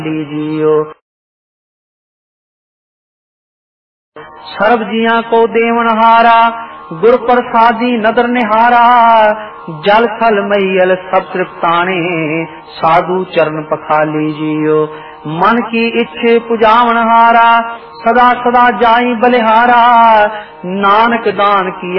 लीजियो। सर्व जिया को देवनहारा, गुर प्रसादी नदर निहारा। जल थल मैयल सब तृप्ताने, साधु चरण पखा लीजियो। मन की इच्छे पुजावनहारा, सदा सदा जाई बलिहारा। नानक दान किया